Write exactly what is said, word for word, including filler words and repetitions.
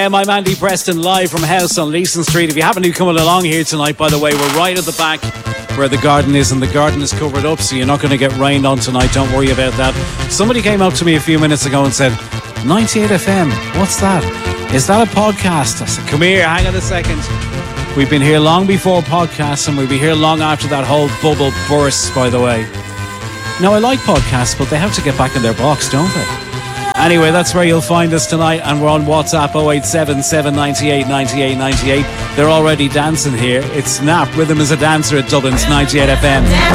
Um, I'm Andy Preston, live from House on Leeson Street. If you happen to be coming along here tonight, by the way, we're right at the back where the garden is, and the garden is covered up, so you're not going to get rained on tonight. Don't worry about that. Somebody came up to me a few minutes ago and said, ninety-eight F M, what's that? Is that a podcast? I said, come here, hang on a second. We've been here long before podcasts, and we'll be here long after that whole bubble bursts, by the way. Now, I like podcasts, but they have to get back in their box, don't they? Anyway, that's where you'll find us tonight, and we're on WhatsApp oh eight seven, seven nine eight, nine eight nine eight. They're already dancing here. It's Snap, Rhythm is a Dancer at Dublin's ninety-eight F M.